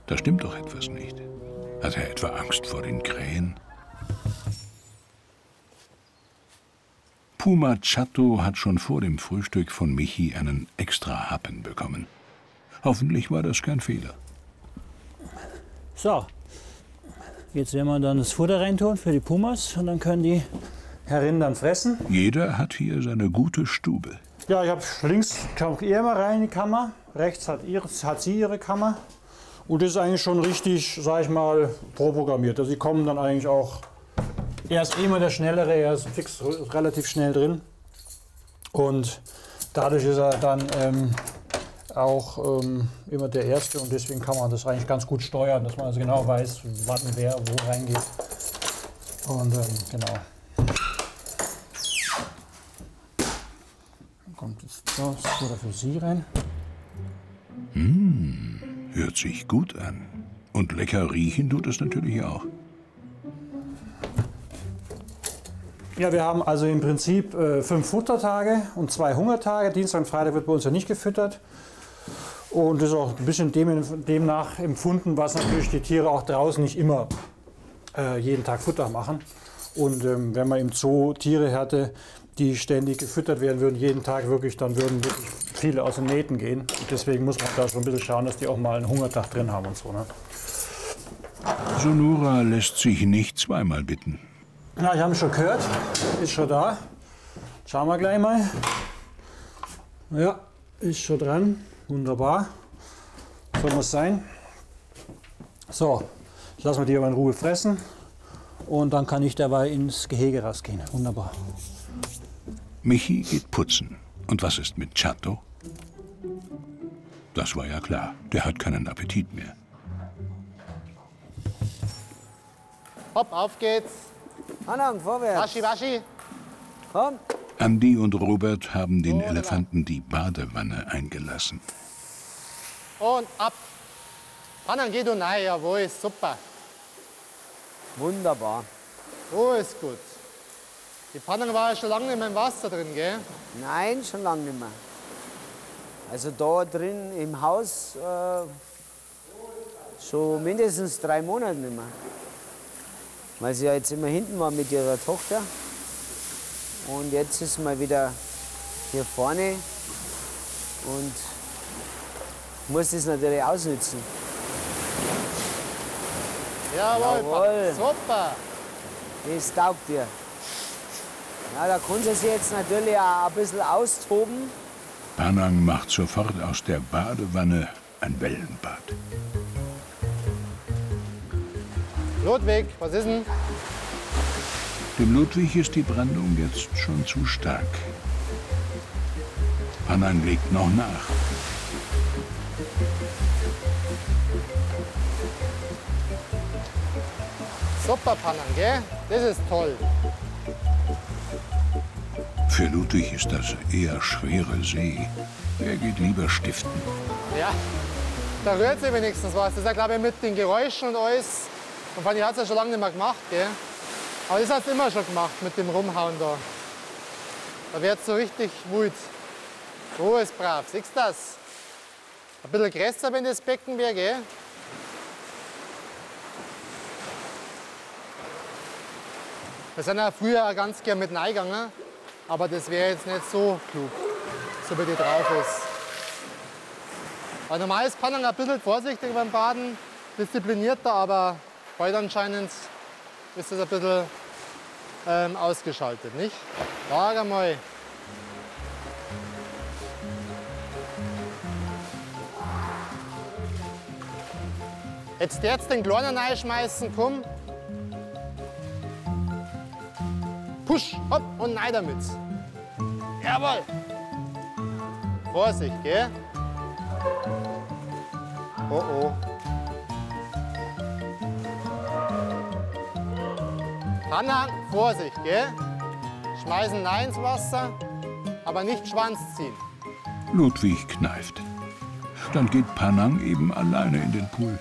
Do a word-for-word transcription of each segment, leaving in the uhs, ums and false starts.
Da stimmt doch etwas nicht. Hat er etwa Angst vor den Krähen? Puma Chatto hat schon vor dem Frühstück von Michi einen extra Happen bekommen. Hoffentlich war das kein Fehler. So, jetzt werden wir dann das Futter reintun für die Pumas und dann können die Herrinnen dann fressen. Jeder hat hier seine gute Stube. Ja, ich habe links kommt ihr immer rein in die Kammer, rechts hat, ihre, hat sie ihre Kammer. Und das ist eigentlich schon richtig, sag ich mal, vorprogrammiert. Also sie kommen dann eigentlich auch, er ist immer der Schnellere, er ist fix relativ schnell drin. Und dadurch ist er dann ähm, auch ähm, immer der Erste und deswegen kann man das eigentlich ganz gut steuern, dass man also genau weiß, wann wer wo reingeht. Und ähm, genau. Dann kommt jetzt das Futter für sie rein. Mmh, hört sich gut an. Und lecker riechen tut es natürlich auch. Ja, wir haben also im Prinzip äh, fünf Futtertage und zwei Hungertage. Dienstag und Freitag wird bei uns ja nicht gefüttert. Und das ist auch ein bisschen dem, demnach empfunden, was natürlich die Tiere auch draußen nicht immer äh, jeden Tag Futter machen. Und ähm, wenn man im Zoo Tiere hatte, die ständig gefüttert werden würden, jeden Tag wirklich, dann würden wirklich viele aus den Nähten gehen. Und deswegen muss man da schon ein bisschen schauen, dass die auch mal einen Hungertag drin haben und so. Ne? Sonora lässt sich nicht zweimal bitten. Na, ich habe ihn schon gehört, ist schon da. Schauen wir gleich mal. Ja, ist schon dran. Wunderbar. So muss es sein. So, jetzt lassen wir die aber in Ruhe fressen. Und dann kann ich dabei ins Gehege rausgehen. Wunderbar. Michi geht putzen. Und was ist mit Chatto? Das war ja klar. Der hat keinen Appetit mehr. Hopp, auf geht's. Anang, vorwärts. Waschi, waschi. Komm. Andi und Robert haben den Elefanten die Badewanne eingelassen. Und ab. Anang, geh du rein, jawohl, ist super. Wunderbar. Oh, ist gut. Die Panang war ja schon lange nicht mehr im Wasser drin, gell? Nein, schon lange nicht mehr. Also da drin im Haus äh, schon mindestens drei Monate nicht mehr. Weil sie ja jetzt immer hinten war mit ihrer Tochter. Und jetzt ist mal wieder hier vorne und muss das natürlich ausnutzen. Jawohl, Jawohl. Super. Das taugt dir. Ja, da kann sie sich jetzt natürlich auch ein bisschen austoben. Panang macht sofort aus der Badewanne ein Wellenbad. Ludwig, was ist denn? Dem Ludwig ist die Brandung jetzt schon zu stark. Panang legt noch nach. Super, Panang, gell? Das ist toll. Für Ludwig ist das eher schwere See. Er geht lieber stiften. Ja, da rührt sich wenigstens was. Das ist ja, glaube ich, mit den Geräuschen und alles. Und Fanny hat es ja schon lange nicht mehr gemacht, gell? Aber das hat es immer schon gemacht mit dem Rumhauen da. Da wird es so richtig wild. Oh, ist brav. Siehst du das? Ein bisschen größer, wenn das Becken wäre, gell? Wir sind ja früher auch ganz gern mit reingegangen, aber das wäre jetzt nicht so klug, so wie die drauf ist. Aber normal ist Panang ein bisschen vorsichtig beim Baden, disziplinierter, aber heute anscheinend ist das ein bisschen ähm, ausgeschaltet, nicht? Sag einmal. Jetzt jetzt den Kleinen reinschmeißen, komm. Push, hopp und rein damit. Jawohl. Vorsicht, gell? Oh oh. Panang, Vorsicht, gell? Schmeißen rein ins Wasser, aber nicht Schwanz ziehen. Ludwig kneift. Dann geht Panang eben alleine in den Pool.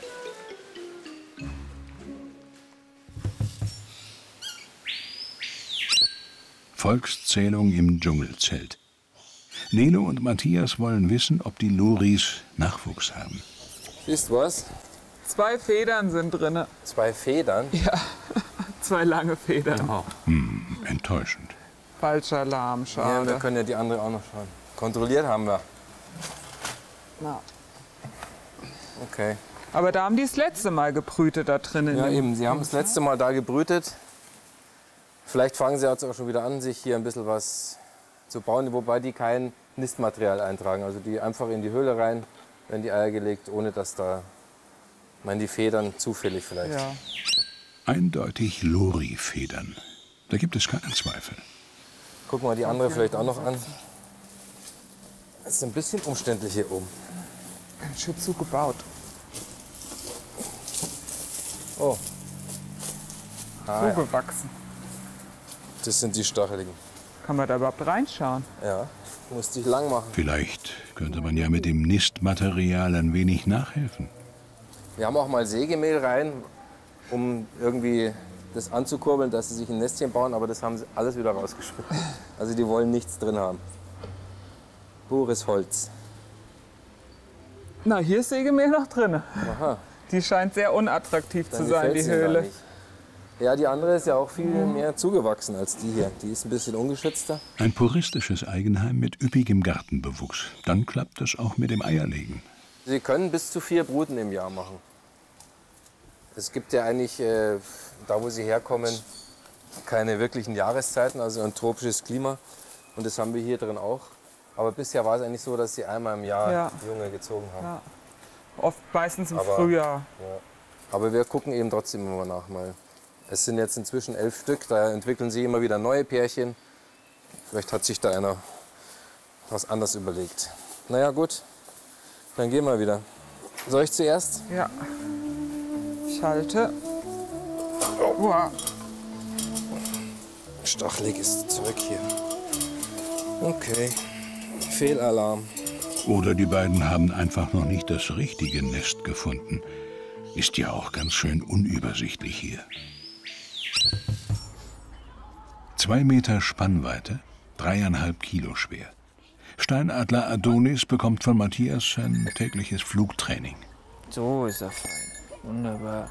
Volkszählung im Dschungelzelt. Nelo und Matthias wollen wissen, ob die Loris Nachwuchs haben. Siehst du was? Zwei Federn sind drin. Zwei Federn? Ja, zwei lange Federn. Oh. Hm, enttäuschend. Falscher Alarm, Ja, schade. wir können ja die andere auch noch schauen. Kontrolliert haben wir. Na. Okay. Aber da haben die das letzte Mal gebrütet da drinnen. Ja, eben. Sie haben das letzte Mal da gebrütet. Vielleicht fangen sie jetzt auch schon wieder an, sich hier ein bisschen was zu bauen, wobei die kein Nistmaterial eintragen. Also die einfach in die Höhle rein, werden die Eier gelegt, ohne dass da, ich meine, die Federn zufällig vielleicht. Ja. Eindeutig Lori-Federn. Da gibt es keinen Zweifel. Gucken wir die andere vielleicht auch noch an. Es ist ein bisschen umständlich hier oben. Ganz schön zugebaut. Oh. Ah, ja. Zugewachsen. Das sind die Stacheligen. Kann man da überhaupt reinschauen? Ja, musste ich lang machen. Vielleicht könnte man ja mit dem Nistmaterial ein wenig nachhelfen. Wir haben auch mal Sägemehl rein, um irgendwie das anzukurbeln, dass sie sich ein Nestchen bauen, aber das haben sie alles wieder rausgeschmissen. Also die wollen nichts drin haben. Pures Holz. Na, hier ist Sägemehl noch drin. Aha. Die scheint sehr unattraktiv Dann zu sein, die gefällt's ihnen gar Höhle. nicht. Ja, die andere ist ja auch viel mehr zugewachsen als die hier. Die ist ein bisschen ungeschützter. Ein puristisches Eigenheim mit üppigem Gartenbewuchs. Dann klappt es auch mit dem Eierlegen. Sie können bis zu vier Bruten im Jahr machen. Es gibt ja eigentlich, äh, da wo sie herkommen, keine wirklichen Jahreszeiten, also ein tropisches Klima. Und das haben wir hier drin auch. Aber bisher war es eigentlich so, dass sie einmal im Jahr Ja. Junge gezogen haben. Ja. Oft meistens im Aber- Frühjahr. Ja. Aber wir gucken eben trotzdem immer nach mal. Es sind jetzt inzwischen elf Stück, da entwickeln sie immer wieder neue Pärchen. Vielleicht hat sich da einer was anderes überlegt. Naja, gut, dann gehen wir wieder. Soll ich zuerst? Ja. Ich halte. Uah. Stachelig ist zurück hier. Okay, Fehlalarm. Oder die beiden haben einfach noch nicht das richtige Nest gefunden. Ist ja auch ganz schön unübersichtlich hier. Zwei Meter Spannweite, dreieinhalb Kilo schwer. Steinadler Adonis bekommt von Matthias sein tägliches Flugtraining. So ist er fein. Wunderbar.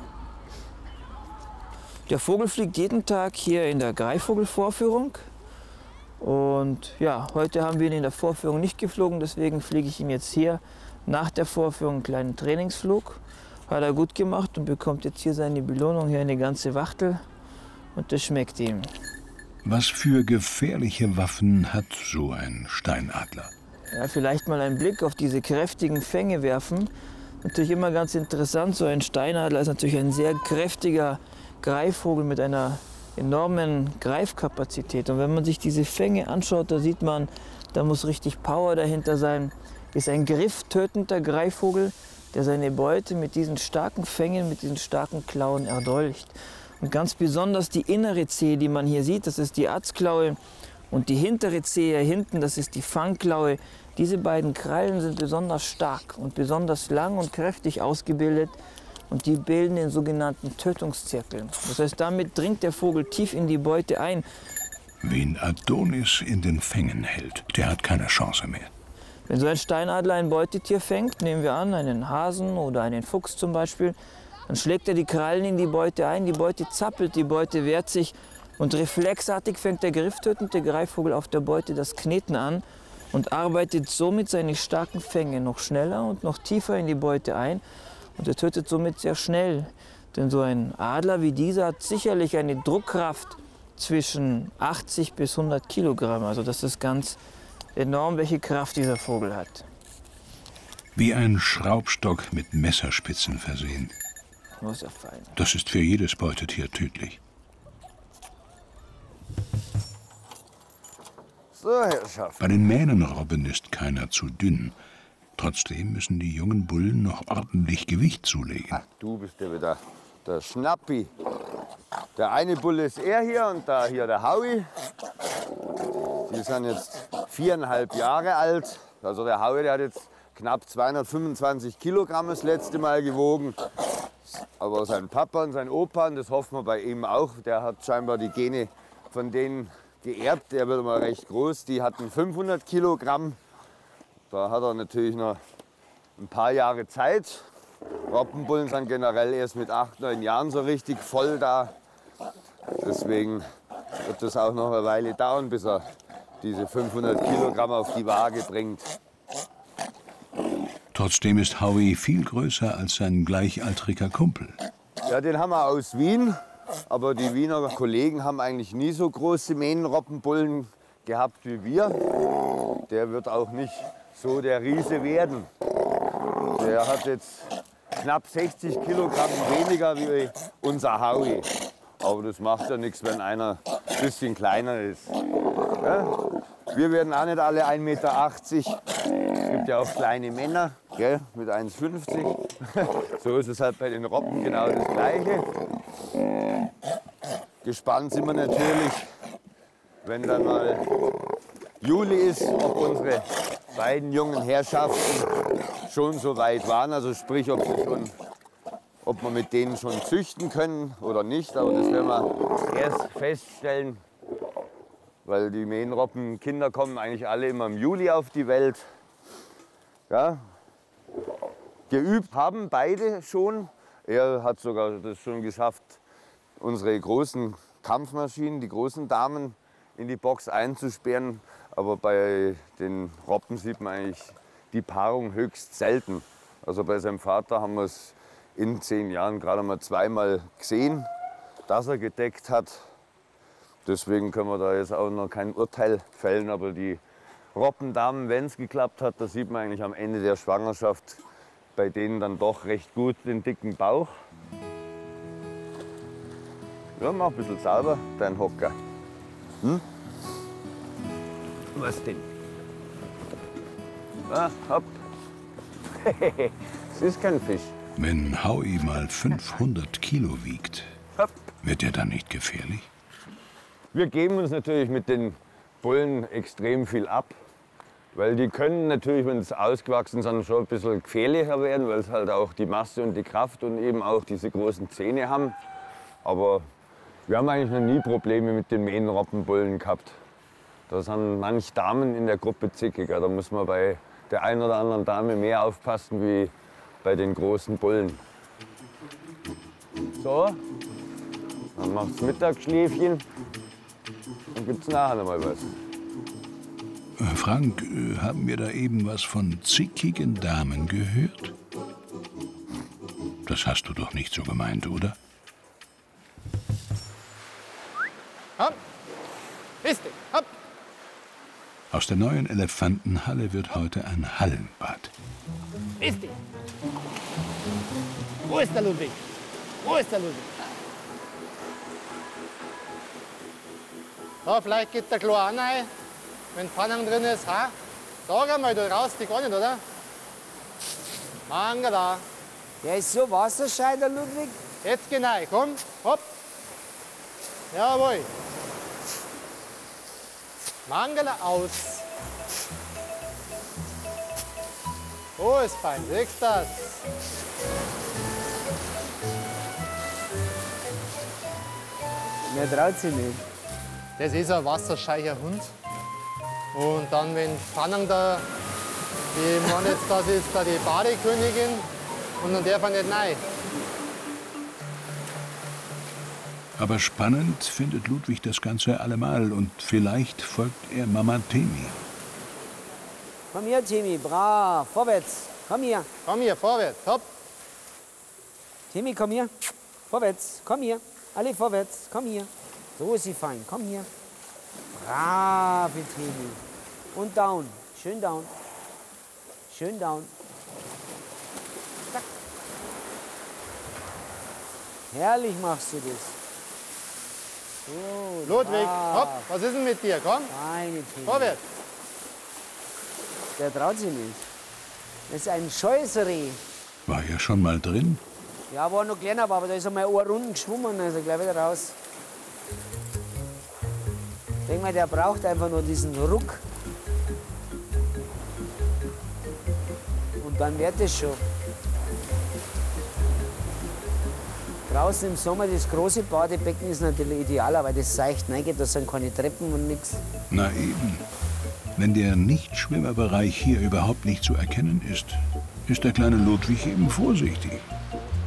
Der Vogel fliegt jeden Tag hier in der Greifvogelvorführung. Und ja, heute haben wir ihn in der Vorführung nicht geflogen, deswegen fliege ich ihn jetzt hier nach der Vorführung einen kleinen Trainingsflug. Hat er gut gemacht und bekommt jetzt hier seine Belohnung, hier eine ganze Wachtel. Und das schmeckt ihm. Was für gefährliche Waffen hat so ein Steinadler? Ja, vielleicht mal einen Blick auf diese kräftigen Fänge werfen. Natürlich immer ganz interessant, so ein Steinadler ist natürlich ein sehr kräftiger Greifvogel mit einer enormen Greifkapazität. Und wenn man sich diese Fänge anschaut, da sieht man, da muss richtig Power dahinter sein. Ist ein grifftötender Greifvogel, der seine Beute mit diesen starken Fängen, mit diesen starken Klauen erdolcht. Und ganz besonders die innere Zehe, die man hier sieht, das ist die Atzklaue. Und die hintere Zehe hier hinten, das ist die Fangklaue. Diese beiden Krallen sind besonders stark und besonders lang und kräftig ausgebildet. Und die bilden den sogenannten Tötungszirkel. Das heißt, damit dringt der Vogel tief in die Beute ein. Wen Adonis in den Fängen hält, der hat keine Chance mehr. Wenn so ein Steinadler ein Beutetier fängt, nehmen wir an, einen Hasen oder einen Fuchs zum Beispiel, dann schlägt er die Krallen in die Beute ein, die Beute zappelt, die Beute wehrt sich und reflexartig fängt der grifftötende Greifvogel auf der Beute das Kneten an und arbeitet somit seine starken Fänge noch schneller und noch tiefer in die Beute ein und er tötet somit sehr schnell. Denn so ein Adler wie dieser hat sicherlich eine Druckkraft zwischen achtzig bis hundert Kilogramm. Also das ist ganz enorm, welche Kraft dieser Vogel hat. Wie ein Schraubstock mit Messerspitzen versehen. Muss er fallen. Das ist für jedes Beutetier tödlich. So, Herrschaft. Bei den Mähnenrobben ist keiner zu dünn. Trotzdem müssen die jungen Bullen noch ordentlich Gewicht zulegen. Ach, du bist ja wieder der Schnappi. Der eine Bulle ist er hier und da hier der Howie. Die sind jetzt viereinhalb Jahre alt. Also der Howie, der hat jetzt knapp zweihundertfünfundzwanzig Kilogramm das letzte Mal gewogen. Aber sein Papa und sein Opa, und das hoffen wir bei ihm auch, der hat scheinbar die Gene von denen geerbt. Der wird mal recht groß. Die hatten fünfhundert Kilogramm. Da hat er natürlich noch ein paar Jahre Zeit. Robbenbullen sind generell erst mit acht, neun Jahren so richtig voll da. Deswegen wird das auch noch eine Weile dauern, bis er diese fünfhundert Kilogramm auf die Waage bringt. Trotzdem ist Howie viel größer als sein gleichaltriger Kumpel. Ja, den haben wir aus Wien. Aber die Wiener Kollegen haben eigentlich nie so große Mähnenrobbenbullen gehabt wie wir. Der wird auch nicht so der Riese werden. Der hat jetzt knapp sechzig Kilogramm weniger wie unser Howie. Aber das macht ja nichts, wenn einer ein bisschen kleiner ist. Ja? Wir werden auch nicht alle ein Meter achtzig. Es gibt ja auch kleine Männer, gell, mit eins fünfzig. So ist es halt bei den Robben genau das Gleiche. Gespannt sind wir natürlich, wenn dann mal Juli ist, ob unsere beiden jungen Herrschaften schon so weit waren. Also sprich, ob, sie schon, ob wir mit denen schon züchten können oder nicht. Aber das werden wir erst feststellen, weil die Mähnenrobbenkinder kommen eigentlich alle immer im Juli auf die Welt. Ja. Geübt haben beide schon. Er hat sogar das schon geschafft, unsere großen Kampfmaschinen, die großen Damen, in die Box einzusperren. Aber bei den Robben sieht man eigentlich die Paarung höchst selten. Also bei seinem Vater haben wir es in zehn Jahren gerade mal zweimal gesehen, dass er gedeckt hat. Deswegen können wir da jetzt auch noch kein Urteil fällen. Aber die Robbendamen, wenn es geklappt hat, da sieht man eigentlich am Ende der Schwangerschaft bei denen dann doch recht gut den dicken Bauch. Ja, mach ein bisschen sauber, dein Hocker. Hm? Was denn? Ah, hopp. Es ist kein Fisch. Wenn Howie mal fünfhundert Kilo wiegt, Hopp. wird er dann nicht gefährlich? Wir geben uns natürlich mit den Bullen extrem viel ab. Weil die können natürlich, wenn sie ausgewachsen sind, schon ein bisschen gefährlicher werden, weil sie halt auch die Masse und die Kraft und eben auch diese großen Zähne haben. Aber wir haben eigentlich noch nie Probleme mit den Mähnenrobbenbullen gehabt. Da sind manche Damen in der Gruppe zickiger. Da muss man bei der einen oder anderen Dame mehr aufpassen wie bei den großen Bullen. So, dann macht's Mittagsschläfchen. Dann gibt's nachher noch mal was. Frank, äh, haben wir da eben was von zickigen Damen gehört? Das hast du doch nicht so gemeint, oder? Hopp! Ist dich! Hopp! Aus der neuen Elefantenhalle wird heute ein Hallenbad. Ist dich! Wo ist der Ludwig? Wo ist der Ludwig? So, vielleicht geht der Klo rein, wenn Pfanne drin ist. Ha? Sag einmal, du raust dich gar nicht, oder? Manga da. Der ist so wasserscheu, der Ludwig. Jetzt genau, komm, hopp. Jawohl. Mangala aus. Oh, ist fein, siehst du das? Mehr traut sich nicht. Das ist ein wasserscheicher Hund. Und dann, wenn Pfanning da, ich meine jetzt, das ist da die Badekönigin und dann darf er nicht rein. Aber spannend findet Ludwig das Ganze allemal und vielleicht folgt er Mama Temi. Komm her, Timmy, brav, vorwärts. Komm hier. Komm hier, vorwärts, hopp. Timmy, komm hier. Vorwärts, komm hier. Alle vorwärts, komm hier. So ist sie fein, komm hier. Brave Timmy. Und down, schön down. Schön down. Zack. Herrlich machst du das. So, Ludwig, brav. hopp, was ist denn mit dir? Komm, Meine Timmy. vorwärts. Der traut sich nicht. Das ist ein Scheußereh. War ja schon mal drin. Ja, wo er noch kleiner war, aber da ist einmal eine Runde geschwommen, also gleich wieder raus. Ich denke mal, der braucht einfach nur diesen Ruck. Und dann wird es schon. Draußen im Sommer, das große Badebecken ist natürlich idealer, weil das seicht reingeht, da sind keine Treppen und nichts. Na eben. Wenn der Nichtschwimmerbereich hier überhaupt nicht zu erkennen ist, ist der kleine Ludwig eben vorsichtig.